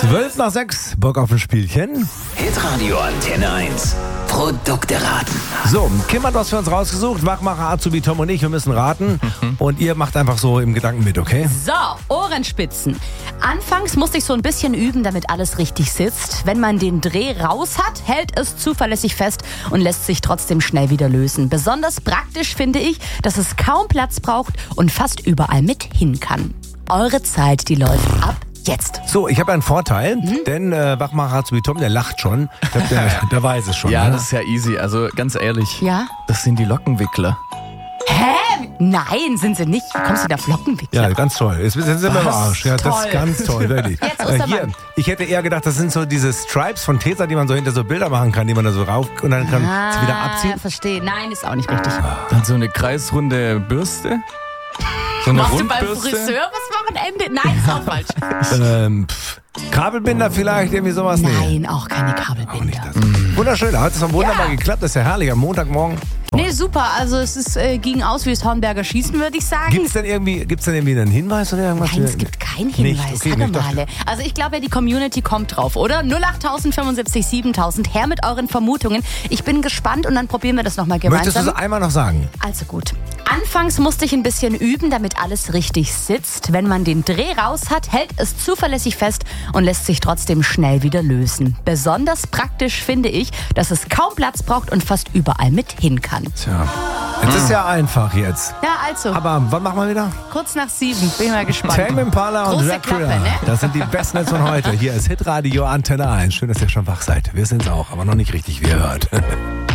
5:12, Bock auf ein Spielchen. Hitradio Antenne 1. Produkte raten. So, Kim hat was für uns rausgesucht. Wachmacher, Azubi, Tom und ich, wir müssen raten. Und ihr macht einfach so im Gedanken mit, okay? So, Ohrenspitzen. Anfangs musste ich so ein bisschen üben, damit alles richtig sitzt. Wenn man den Dreh raus hat, hält es zuverlässig fest und lässt sich trotzdem schnell wieder lösen. Besonders praktisch finde ich, dass es kaum Platz braucht und fast überall mit hin kann. Eure Zeit, die läuft ab jetzt. So, ich habe einen Vorteil, denn Wachmacher, Azubi, Tom, der lacht schon. Ich glaub, der weiß es schon. Ja, ne? das ist ja easy. Also ganz ehrlich. Ja? Das sind die Lockenwickler. Hä? Nein, sind sie nicht. Kommst du da Flockenwickler? Ja, ganz toll. Jetzt sind wir im Arsch. Ja, das ist Toll. ganz toll, wirklich. Jetzt Ostermann. Hier, ich hätte eher gedacht, das sind so diese Stripes von Tesa, die man so hinter so Bilder machen kann, die man da so rauf und dann kann sie wieder abziehen. Verstehe. Nein, ist auch nicht richtig. Dann so eine kreisrunde Bürste. So eine Machst du beim Rundbürste. Friseur was Wochenende? Nein, ist auch falsch. Kabelbinder vielleicht, irgendwie sowas? Nee. Nein, auch keine Auch Kabelbinder. nicht das. Wunderschön, hat es dann wunderbar geklappt, das ist ja herrlich, am Montagmorgen. Nee, super. Also es ging aus wie das Hornberger Schießen, würde ich sagen. Gibt's denn irgendwie einen Hinweis oder irgendwas? Nein, es gibt keinen Hinweis. Okay, Warte ich dachte- mal. Also ich glaube, die Community kommt drauf, oder? 08000 75 7000. Her mit euren Vermutungen. Ich bin gespannt und dann probieren wir das nochmal Möchtest du gemeinsam. es einmal noch sagen? Also gut. Anfangs musste ich ein bisschen üben, damit alles richtig sitzt. Wenn man den Dreh raus hat, hält es zuverlässig fest und lässt sich trotzdem schnell wieder lösen. Besonders praktisch finde ich, dass es kaum Platz braucht und fast überall mit hin kann. Tja, es ist ja einfach jetzt. Ja, also, Aber wann machen wir wieder? kurz nach 7. Bin mal gespannt. Tame Impala und Große Dracula. Klappe, ne? Das sind die besten Hits von heute. Hier ist Hitradio Antenne 1. Schön, dass ihr schon wach seid. Wir sind's auch, aber noch nicht richtig, wie ihr hört.